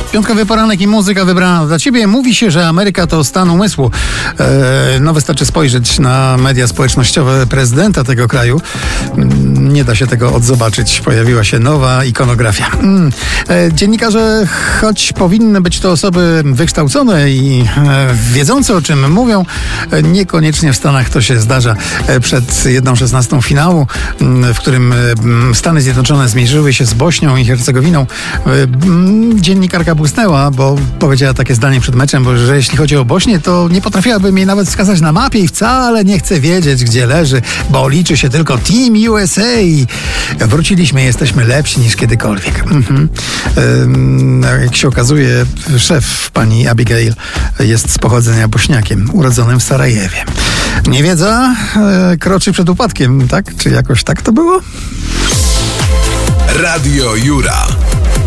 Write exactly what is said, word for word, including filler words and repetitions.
Piątkowy poranek i muzyka wybrana dla ciebie. Mówi się, że Ameryka to stan umysłu. E, no wystarczy spojrzeć na media społecznościowe prezydenta tego kraju. Nie da się tego odzobaczyć. Pojawiła się nowa ikonografia. E, dziennikarze, choć powinny być to osoby wykształcone i e, wiedzące, o czym mówią, e, niekoniecznie w Stanach to się zdarza. E, przed jedną szesnastą finału, w którym Stany Zjednoczone zmierzyły się z Bośnią i Hercegowiną, dziennikarka błysnęła, bo powiedziała takie zdanie przed meczem, bo że jeśli chodzi o Bośnię, to nie potrafiłaby jej nawet wskazać na mapie i wcale nie chce wiedzieć, gdzie leży, bo liczy się tylko Team U S A. Wróciliśmy, jesteśmy lepsi niż kiedykolwiek. Mhm. Jak się okazuje, szef pani Abigail jest z pochodzenia Bośniakiem, urodzonym w Sarajewie. Niewiedza e, kroczy przed upadkiem, tak? Czy jakoś tak to było? Radio Jura.